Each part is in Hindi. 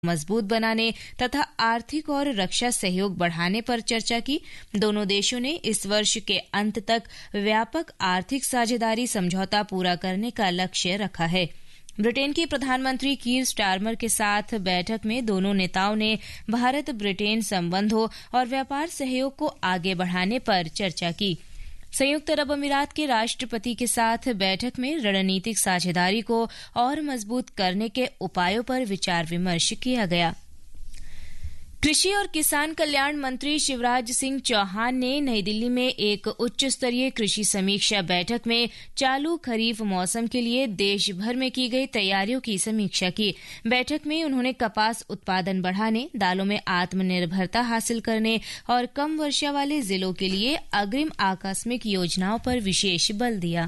मजबूत बनाने तथा आर्थिक और रक्षा सहयोग बढ़ाने पर चर्चा की। दोनों देशों ने इस वर्ष के अंत तक व्यापक आर्थिक साझेदारी समझौता पूरा करने का लक्ष्य रखा है। ब्रिटेन के प्रधानमंत्री कीर स्टारमर के साथ बैठक में दोनों नेताओं ने भारत ब्रिटेन संबंधों और व्यापार सहयोग को आगे बढ़ाने पर चर्चा की। संयुक्त अरब अमीरात के राष्ट्रपति के साथ बैठक में रणनीतिक साझेदारी को और मजबूत करने के उपायों पर विचार विमर्श किया गया। कृषि और किसान कल्याण मंत्री शिवराज सिंह चौहान ने नई दिल्ली में एक उच्च स्तरीय कृषि समीक्षा बैठक में चालू खरीफ मौसम के लिए देश भर में की गई तैयारियों की समीक्षा की। बैठक में उन्होंने कपास उत्पादन बढ़ाने, दालों में आत्मनिर्भरता हासिल करने और कम वर्षा वाले जिलों के लिए अग्रिम आकस्मिक योजनाओं पर विशेष बल दिया।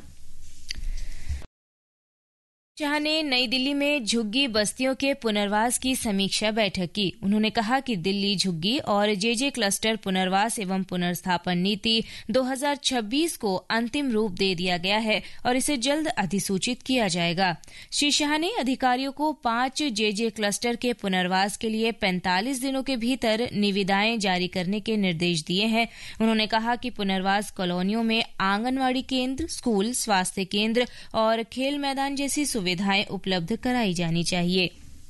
शाह ने नई दिल्ली में झुग्गी बस्तियों के पुनर्वास की समीक्षा बैठक की। उन्होंने कहा कि दिल्ली झुग्गी और जेजे क्लस्टर पुनर्वास एवं पुनर्स्थापन नीति 2026 को अंतिम रूप दे दिया गया है और इसे जल्द अधिसूचित किया जाएगा। श्री शाह ने अधिकारियों को 5 जेजे क्लस्टर के पुनर्वास के लिए 45 दिनों के भीतर निविदाएं जारी करने के निर्देश दिए हैं। उन्होंने कहा कि पुनर्वास कॉलोनियों में आंगनवाड़ी केंद्र, स्कूल, स्वास्थ्य केंद्र और खेल मैदान जैसी सुविधाएं उपलब्ध कराई जानी चाहिए।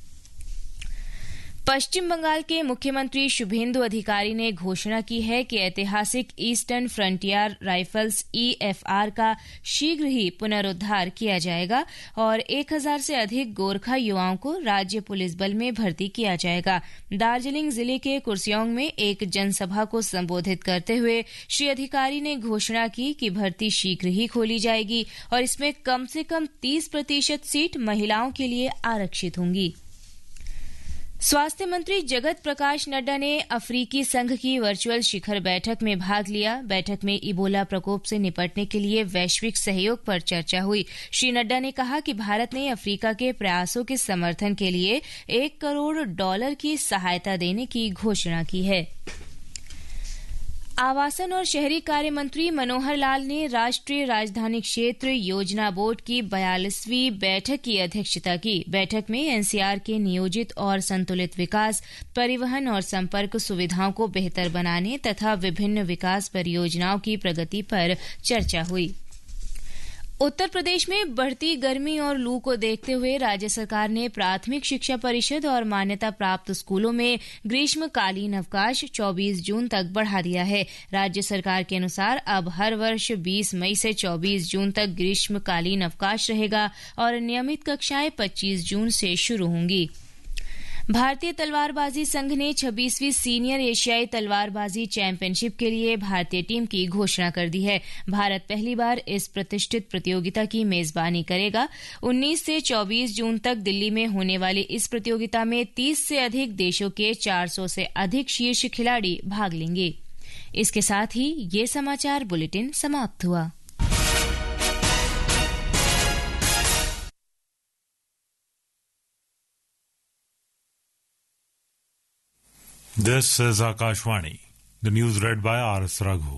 पश्चिम बंगाल के मुख्यमंत्री शुभेंदु अधिकारी ने घोषणा की है कि ऐतिहासिक ईस्टर्न फ्रंटियर राइफल्स EFR का शीघ्र ही पुनरुद्धार किया जाएगा और 1000 से अधिक गोरखा युवाओं को राज्य पुलिस बल में भर्ती किया जाएगा। दार्जिलिंग जिले के कुर्सियोंग में एक जनसभा को संबोधित करते हुए श्री अधिकारी ने घोषणा की कि भर्ती शीघ्र ही खोली जाएगी और इसमें कम से कम 30% सीट महिलाओं के लिए आरक्षित होंगी। स्वास्थ्य मंत्री जगत प्रकाश नड्डा ने अफ्रीकी संघ की वर्चुअल शिखर बैठक में भाग लिया। बैठक में इबोला प्रकोप से निपटने के लिए वैश्विक सहयोग पर चर्चा हुई। श्री नड्डा ने कहा कि भारत ने अफ्रीका के प्रयासों के समर्थन के लिए $1 करोड़ की सहायता देने की घोषणा की है। आवासन और शहरी कार्य मंत्री मनोहर लाल ने राष्ट्रीय राजधानी क्षेत्र योजना बोर्ड की 42वीं बैठक की अध्यक्षता की। बैठक में NCR के नियोजित और संतुलित विकास, परिवहन और संपर्क सुविधाओं को बेहतर बनाने तथा विभिन्न विकास परियोजनाओं की प्रगति पर चर्चा हुई। उत्तर प्रदेश में बढ़ती गर्मी और लू को देखते हुए राज्य सरकार ने प्राथमिक शिक्षा परिषद और मान्यता प्राप्त स्कूलों में ग्रीष्मकालीन अवकाश 24 जून तक बढ़ा दिया है। राज्य सरकार के अनुसार अब हर वर्ष 20 मई से 24 जून तक ग्रीष्मकालीन अवकाश रहेगा और नियमित कक्षाएं 25 जून से शुरू होंगी। भारतीय तलवारबाजी संघ ने 26वीं सीनियर एशियाई तलवारबाजी चैंपियनशिप के लिए भारतीय टीम की घोषणा कर दी है। भारत पहली बार इस प्रतिष्ठित प्रतियोगिता की मेजबानी करेगा। 19 से 24 जून तक दिल्ली में होने वाली इस प्रतियोगिता में 30 से अधिक देशों के 400 से अधिक शीर्ष खिलाड़ी भाग लेंगे। इसके साथ ही ये समाचार बुलेटिन समाप्त हुआ। This is Akashvani. The news read by R.S. Raghu.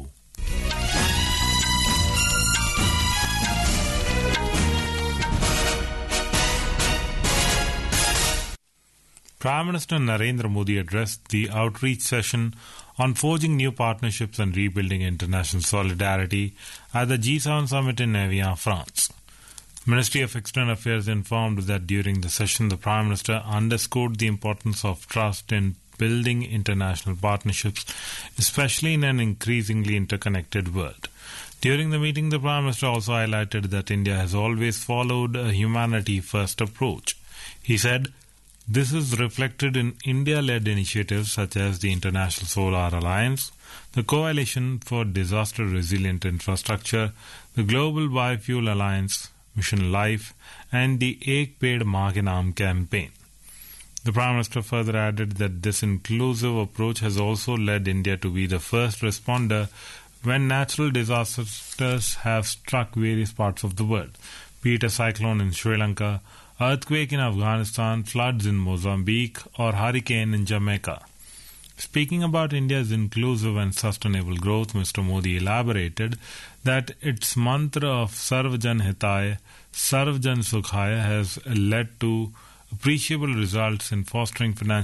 Prime Minister Narendra Modi addressed the outreach session on forging new partnerships and rebuilding international solidarity at the G7 summit in Evian, France. Ministry of External Affairs informed that during the session, the Prime Minister underscored the importance of trust in building international partnerships, especially in an increasingly interconnected world. During the meeting, the Prime Minister also highlighted that India has always followed a humanity-first approach. He said, "This is reflected in India-led initiatives such as the International Solar Alliance, the Coalition for Disaster-Resilient Infrastructure, the Global Biofuel Alliance, Mission Life, and the Ek Ped Maa Ke Naam campaign." The Prime Minister further added that this inclusive approach has also led India to be the first responder when natural disasters have struck various parts of the world, be it a cyclone in Sri Lanka, earthquake in Afghanistan, floods in Mozambique, or hurricane in Jamaica. Speaking about India's inclusive and sustainable growth, Mr. Modi elaborated that its mantra of Sarv Jan Hitaya, Sarv Jan Sukhaya has led to appreciable results in fostering financial